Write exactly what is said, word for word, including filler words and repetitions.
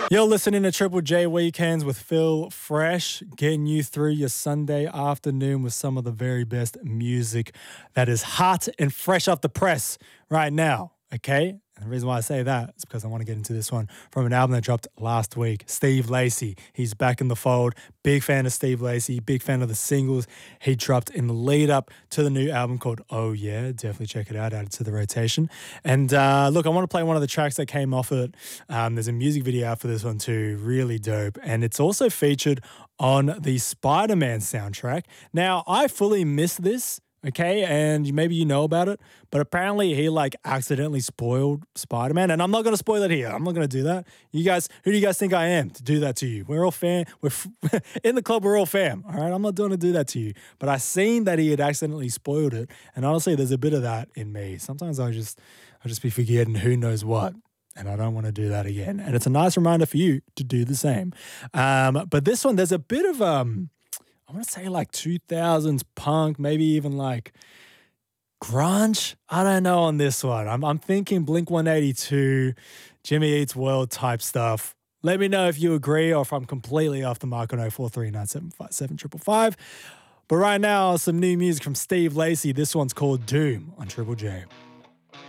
You're listening to Triple J Weekends with Phil Fresh, getting you through your Sunday afternoon with some of the very best music that is hot and fresh off the press right now, okay? And the reason why I say that is because I want to get into this one from an album that dropped last week. Steve Lacy, he's back in the fold. Big fan of Steve Lacy, big fan of the singles he dropped in the lead up to the new album called Oh Yeah. Definitely check it out, add it to the rotation. And uh, look, I want to play one of the tracks that came off it. Um, there's a music video out for this one too, really dope. And it's also featured on the Spider-Man soundtrack. Now, I fully missed this. Okay, and maybe you know about it, but apparently he like accidentally spoiled Spider-Man, and I'm not going to spoil it here. I'm not going to do that. You guys, who do you guys think I am to do that to you? We're all fam. We're f- in the club. We're all fam. All right, I'm not going to do that to you. But I seen that he had accidentally spoiled it, and honestly, there's a bit of that in me. Sometimes I just, I just be forgetting who knows what. And I don't want to do that again. And it's a nice reminder for you to do the same. Um, but this one, there's a bit of um. I want to say like two thousands punk, maybe even like grunge. I don't know on this one. I'm, I'm thinking Blink one eighty-two, Jimmy Eats World type stuff. Let me know if you agree or if I'm completely off the mark on oh four three nine seven five seven five five. But right now, some new music from Steve Lacy. This one's called Doom on Triple J.